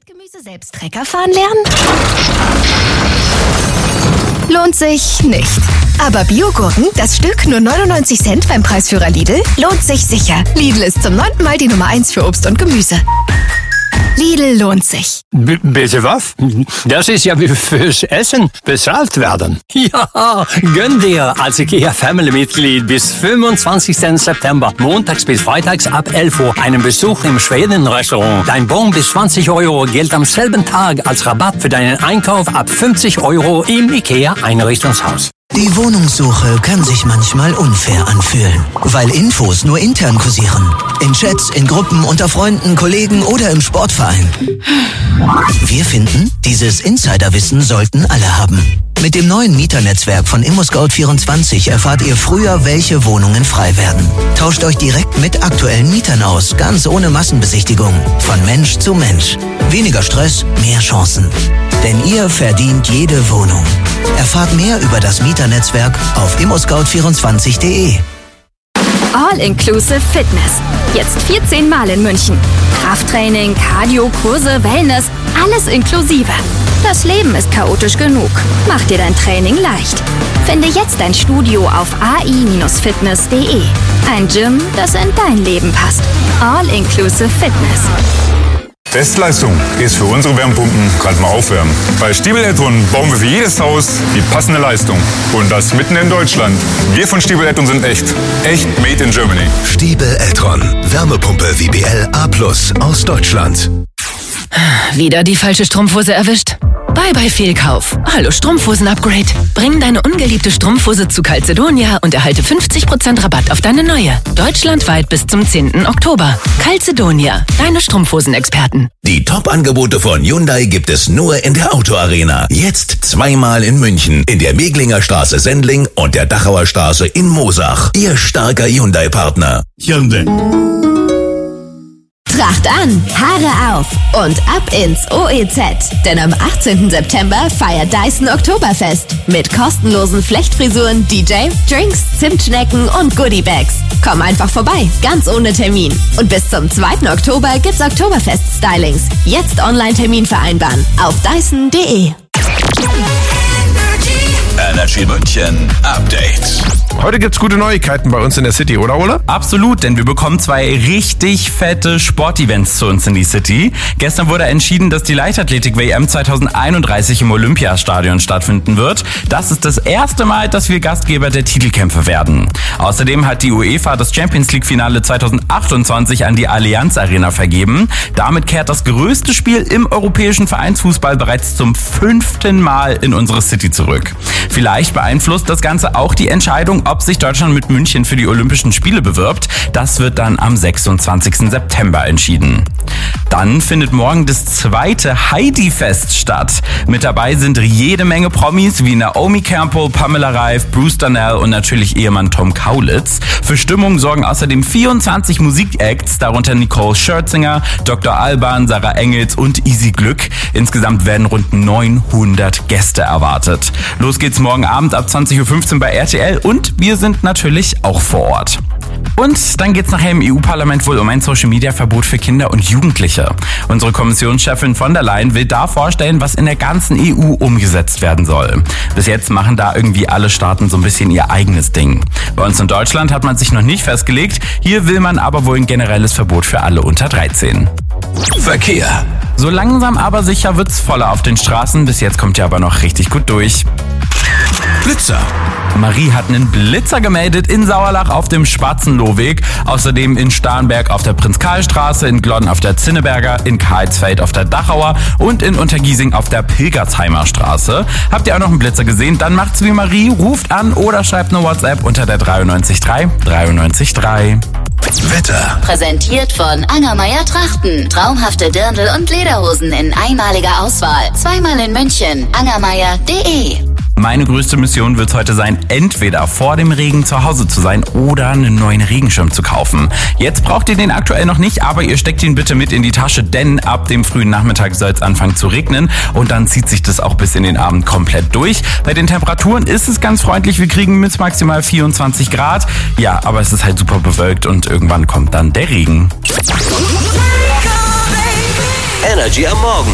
Waldgemüse selbst Trecker fahren lernen? Lohnt sich nicht. Aber Biogurken, das Stück nur 99 Cent beim Preisführer Lidl, lohnt sich sicher. Lidl ist zum 9. Mal die Nummer 1 für Obst und Gemüse. Lidl lohnt sich. Bitte was? Das ist ja wie fürs Essen bezahlt werden. Ja, gönn dir als IKEA-Family-Mitglied bis 25. September, montags bis freitags ab 11 Uhr, einen Besuch im Schweden-Restaurant. Dein Bon bis 20 € gilt am selben Tag als Rabatt für deinen Einkauf ab 50 € im IKEA-Einrichtungshaus. Die Wohnungssuche kann sich manchmal unfair anfühlen, weil Infos nur intern kursieren. In Chats, in Gruppen, unter Freunden, Kollegen oder im Sportverein. Wir finden, dieses Insiderwissen sollten alle haben. Mit dem neuen Mieternetzwerk von ImmoScout24 erfahrt ihr früher, welche Wohnungen frei werden. Tauscht euch direkt mit aktuellen Mietern aus, ganz ohne Massenbesichtigung. Von Mensch zu Mensch. Weniger Stress, mehr Chancen. Denn ihr verdient jede Wohnung. Erfahrt mehr über das Mieternetzwerk auf immoscout24.de. All-Inclusive Fitness. Jetzt 14 Mal in München. Krafttraining, Cardio, Kurse, Wellness, alles inklusive. Das Leben ist chaotisch genug. Mach dir dein Training leicht. Finde jetzt ein Studio auf ai-fitness.de. Ein Gym, das in dein Leben passt. All-Inclusive Fitness. Bestleistung ist für unsere Wärmepumpen gerade mal aufwärmen. Bei Stiebel Edron bauen wir für jedes Haus die passende Leistung. Und das mitten in Deutschland. Wir von Stiebel Edron sind echt. Echt made in Germany. Stiebel Edron. Wärmepumpe WBL A+ aus Deutschland. Wieder die falsche Strumpfhose erwischt? Bye Fehlkauf. Hallo Strumpfhosen-Upgrade. Bring deine ungeliebte Strumpfhose zu Calzedonia und erhalte 50% Rabatt auf deine neue. Deutschlandweit bis zum 10. Oktober. Calzedonia, deine Strumpfhosen-Experten. Die Top-Angebote von Hyundai gibt es nur in der Autoarena. Jetzt zweimal in München, in der Meglinger Straße Sendling und der Dachauer Straße in Moosach. Ihr starker Hyundai-Partner. Hyundai. Tracht an, Haare auf und ab ins OEZ. Denn am 18. September feiert Dyson Oktoberfest mit kostenlosen Flechtfrisuren, DJ, Drinks, Zimtschnecken und Goodiebags. Komm einfach vorbei, ganz ohne Termin. Und bis zum 2. Oktober gibt's Oktoberfest-Stylings. Jetzt Online-Termin vereinbaren auf dyson.de. Energy München Update. Heute gibt's gute Neuigkeiten bei uns in der City, oder Ole? Absolut, denn wir bekommen 2 richtig fette Sportevents zu uns in die City. Gestern wurde entschieden, dass die Leichtathletik-WM 2031 im Olympiastadion stattfinden wird. Das ist das erste Mal, dass wir Gastgeber der Titelkämpfe werden. Außerdem hat die UEFA das Champions-League-Finale 2028 an die Allianz Arena vergeben. Damit kehrt das größte Spiel im europäischen Vereinsfußball bereits zum 5. Mal in unsere City zurück. Vielleicht beeinflusst das Ganze auch die Entscheidung, ob sich Deutschland mit München für die Olympischen Spiele bewirbt. Das wird dann am 26. September entschieden. Dann findet morgen das 2. Heidi-Fest statt. Mit dabei sind jede Menge Promis wie Naomi Campbell, Pamela Reif, Bruce Darnell und natürlich Ehemann Tom Kaulitz. Für Stimmung sorgen außerdem 24 Musikacts, darunter Nicole Scherzinger, Dr. Alban, Sarah Engels und Easy Glück. Insgesamt werden rund 900 Gäste erwartet. Los geht's morgen Abend ab 20:15 Uhr bei RTL und wir sind natürlich auch vor Ort. Und dann geht's nachher im EU-Parlament wohl um ein Social-Media-Verbot für Kinder und Jugendliche. Unsere Kommissionschefin von der Leyen will da vorstellen, was in der ganzen EU umgesetzt werden soll. Bis jetzt machen da irgendwie alle Staaten so ein bisschen ihr eigenes Ding. Bei uns in Deutschland hat man sich noch nicht festgelegt. Hier will man aber wohl ein generelles Verbot für alle unter 13. Verkehr. So langsam aber sicher wird's voller auf den Straßen. Bis jetzt kommt ihr aber noch richtig gut durch. Blitzer. Marie hat einen Blitzer gemeldet in Sauerlach auf dem Spatzenlohweg, außerdem in Starnberg auf der Prinz-Karl-Straße, in Glodden auf der Zinneberger, in Karlsfeld auf der Dachauer und in Untergiesing auf der Pilgersheimer Straße. Habt ihr auch noch einen Blitzer gesehen? Dann macht's wie Marie, ruft an oder schreibt eine WhatsApp unter der 93.3 93.3. Wetter. Präsentiert von Angermeier Trachten. Traumhafte Dirndl und Lederhosen in einmaliger Auswahl. Zweimal in München. Angermeier.de. Meine größte Mission wird es heute sein, entweder vor dem Regen zu Hause zu sein oder einen neuen Regenschirm zu kaufen. Jetzt braucht ihr den aktuell noch nicht, aber ihr steckt ihn bitte mit in die Tasche, denn ab dem frühen Nachmittag soll es anfangen zu regnen und dann zieht sich das auch bis in den Abend komplett durch. Bei den Temperaturen ist es ganz freundlich, wir kriegen bis maximal 24 Grad. Ja, aber es ist halt super bewölkt und irgendwann kommt dann der Regen. Energy am Morgen.